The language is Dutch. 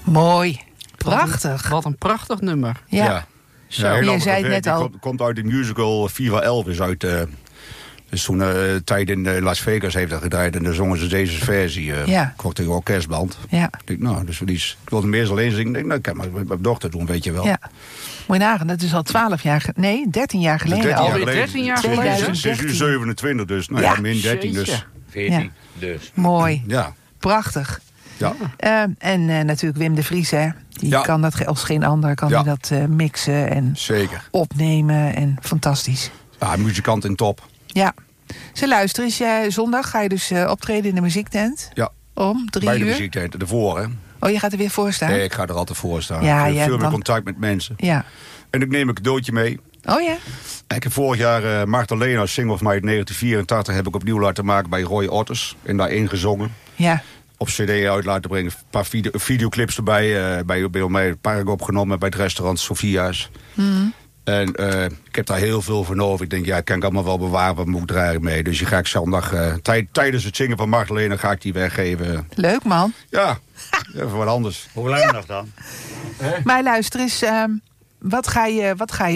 Mooi. Prachtig. Wat een prachtig nummer. Ja. Ja, Je zei het net al. Komt uit de musical Viva Elvis uit... Dus toen tijd in Las Vegas heeft dat gedraaid en dan zongen ze deze versie. Kocht een orkestband. Ja. Ik denk, nou, dus ik wilde hem eerst alleen zingen. Ik denk, nou, ik kan maar met mijn dochter doen, weet je wel. Ja. Moet je nagaan, dat is al 13 jaar geleden. Alweer 13 jaar geleden. Ze is nu 27, dus nou ja, min 13 dus. 14 dus. Mooi. Ja. Prachtig. Ja. En natuurlijk Wim de Vries, hè. Die kan dat als geen ander, kan hij dat mixen en zeker opnemen. En fantastisch. Ja, muzikant in top. Ja. Ze luisteren, zondag ga je dus optreden in de muziektent. Ja. Om 3 uur. Bij de muziektent, ervoor, hè. Oh, je gaat er weer voor staan? Nee, ik ga er altijd voor staan. Ja, ik heb veel meer dan... contact met mensen. Ja. En ik neem een cadeautje mee. Oh ja? Ik heb vorig jaar Magdalena, single van mij uit 1984... heb ik opnieuw laten maken bij Roy Otters. En daar ingezongen. Ja. Op cd uit laten brengen. Een paar videoclips erbij. Bij mij het park opgenomen bij het restaurant Sophia's. Mm. En ik heb daar heel veel van over. Ik denk, ja, ik kan ik allemaal wel bewaren, wat moet ik draaien mee. Dus die ga ik zondag, tijdens het zingen van Magdalena, ga ik die weggeven. Leuk, man. Ja, even wat anders. Hoe lang nog dan? Maar luister eens, wat ga je